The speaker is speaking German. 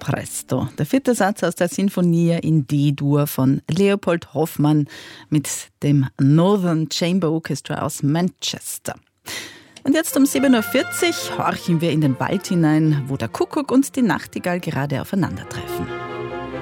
Presto, der 4. Satz aus der Sinfonia in D-Dur von Leopold Hoffmann mit dem Northern Chamber Orchestra aus Manchester. Und jetzt um 7.40 Uhr horchen wir in den Wald hinein, wo der Kuckuck und die Nachtigall gerade aufeinandertreffen.